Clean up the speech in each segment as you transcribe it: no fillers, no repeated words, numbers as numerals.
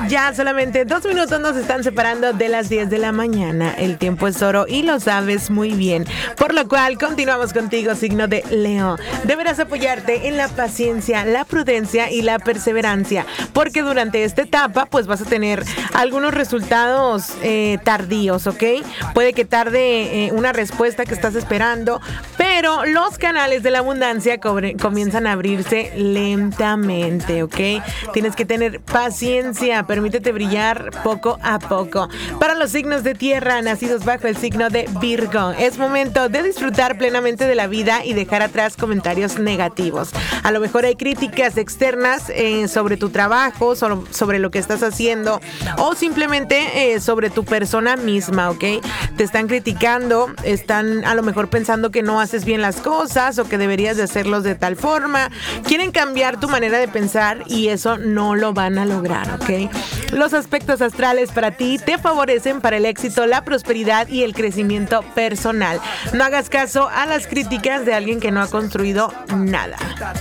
Ya solamente 2 minutos nos están separando de las 10 de la mañana. El tiempo es oro y lo sabes muy bien. Por lo cual, continuamos contigo, signo de Leo. Deberás apoyarte en la paciencia, la prudencia y la perseverancia, porque durante esta etapa, pues vas a tener algunos resultados tardíos, ¿ok? Puede que tarde una respuesta que estás esperando, pero los canales de la abundancia comienzan a abrirse lentamente, ¿ok? Tienes que tener paciencia, permítete brillar poco a poco. Para los signos de tierra, nacidos bajo el signo de Virgo, es momento de disfrutar plenamente de la vida y dejar atrás comentarios negativos. A lo mejor hay críticas externas sobre tu trabajo, sobre lo que estás haciendo o simplemente sobre tu persona misma, ¿ok? Te están criticando, están a lo mejor pensando que no haces bien las cosas o que deberías de hacerlos de tal forma. Quieren cambiar tu manera de pensar y eso no lo van a lograr, ¿ok? Los aspectos astrales para ti te favorecen para el éxito, la prosperidad y el crecimiento personal. No hagas caso a las críticas de alguien que no ha construido nada.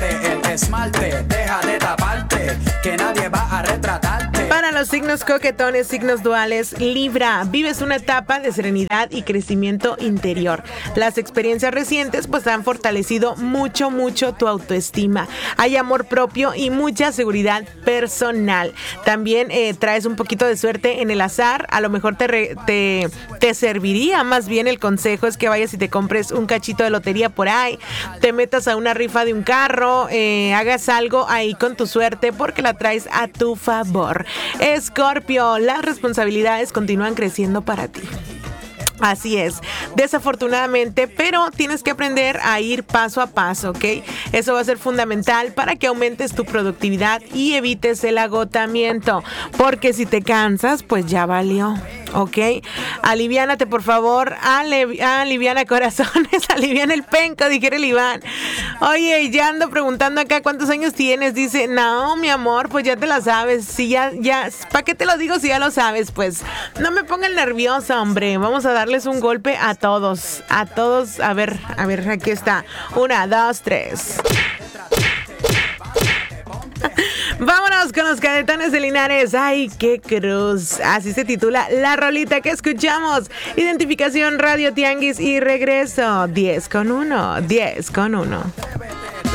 Para los signos coquetones, signos duales, Libra, vives una etapa de serenidad y crecimiento interior. Las experiencias recientes pues han fortalecido mucho tu autoestima. Hay amor propio y mucha seguridad personal. También traes un poquito de suerte en el azar. A lo mejor te serviría más bien el consejo es que vayas y te compres un cachito de lotería por ahí, te metas a una rifa de un carro, hagas algo ahí con tu suerte porque la traes a tu favor. Escorpio, las responsabilidades continúan creciendo para ti. Así es, desafortunadamente, pero tienes que aprender a ir paso a paso, ¿ok? Eso va a ser fundamental para que aumentes tu productividad y evites el agotamiento, porque si te cansas, pues ya valió, ¿ok? Aliviánate, por favor, aliviana corazones, aliviana el penco, dijera el Iván. Oye, ya ando preguntando acá cuántos años tienes, dice, no, mi amor, pues ya te la sabes, si ya, ¿para qué te lo digo si ya lo sabes? Pues no me pongan nerviosa, hombre, vamos a darles un golpe a todos, a ver, aquí está, 1, 2, 3. Vámonos con los cadetones de Linares. ¡Ay, qué cruz! Así se titula la rolita que escuchamos. Identificación Radio Tianguis y regreso. 10 con 1.